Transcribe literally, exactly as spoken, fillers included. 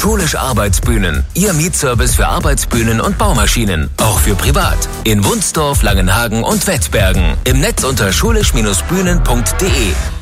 Schulisch Arbeitsbühnen. Ihr Mietservice für Arbeitsbühnen und Baumaschinen. Auch für privat. In Wunsdorf, Langenhagen und Wettbergen. Im Netz unter schulisch Bindestrich bühnen punkt de.